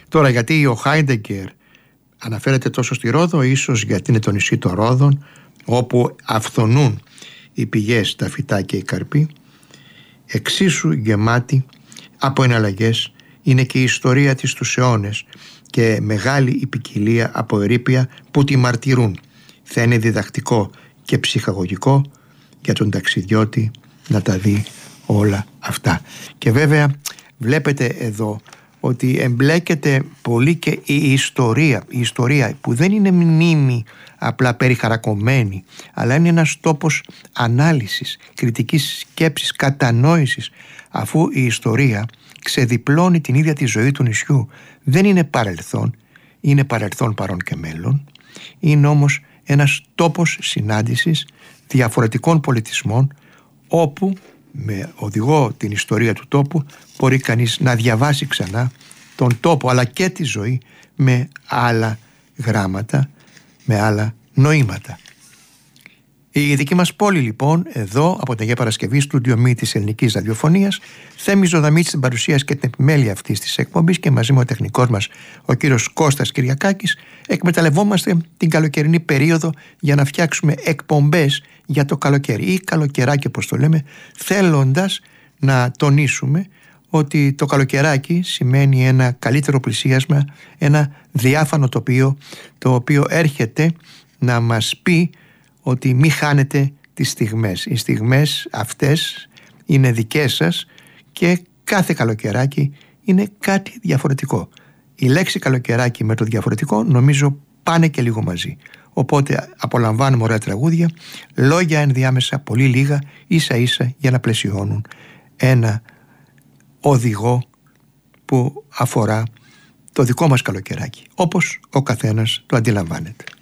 Τώρα, γιατί ο Χάιντεγκερ αναφέρεται τόσο στη Ρόδο? Ίσως γιατί είναι το νησί των Ρόδων, όπου αυθονούν οι πηγές, τα φυτά και οι καρποί. Εξίσου γεμάτη από εναλλαγές είναι και η ιστορία της στους αιώνες και μεγάλη η ποικιλία από ερείπια που τη μαρτυρούν. Θα είναι διδακτικό και ψυχαγωγικό για τον ταξιδιώτη να τα δει όλα αυτά. Και βέβαια βλέπετε εδώ ότι εμπλέκεται πολύ και η ιστορία που δεν είναι μνήμη απλά περιχαρακωμένη, αλλά είναι ένας τόπος ανάλυσης, κριτικής σκέψης, κατανόησης, αφού η ιστορία ξεδιπλώνει την ίδια τη ζωή του νησιού. Δεν είναι παρελθόν, είναι παρελθόν, παρόν και μέλλον. Είναι όμως ένας τόπος συνάντησης διαφορετικών πολιτισμών, όπου με οδηγό την ιστορία του τόπου μπορεί κανείς να διαβάσει ξανά τον τόπο αλλά και τη ζωή με άλλα γράμματα, με άλλα νοήματα. Η δική μας πόλη λοιπόν, εδώ από την Αγία Παρασκευή, στούντιο Μη της Ελληνικής Ραδιοφωνίας, Θέμης Ζωδαμίτης στην παρουσίαση και την επιμέλεια αυτής της εκπομπής, και μαζί με ο τεχνικός μας ο κύριος Κώστας Κυριακάκης εκμεταλλευόμαστε την καλοκαιρινή περίοδο για να φτιάξουμε εκπομπές για το καλοκαίρι ή καλοκαιράκι όπως το λέμε, θέλοντας να τονίσουμε ότι το καλοκαιράκι σημαίνει ένα καλύτερο πλησίασμα, ένα διάφανο τοπίο, το οποίο έρχεται να μας πει ότι μη χάνετε τις στιγμές. Οι στιγμές αυτές είναι δικές σας και κάθε καλοκαιράκι είναι κάτι διαφορετικό. Η λέξη καλοκαιράκι με το διαφορετικό νομίζω πάνε και λίγο μαζί. Οπότε απολαμβάνουμε ωραία τραγούδια, λόγια ενδιάμεσα, πολύ λίγα, ίσα ίσα για να πλαισιώνουν ένα οδηγό που αφορά το δικό μας καλοκαιράκι, όπως ο καθένας το αντιλαμβάνεται.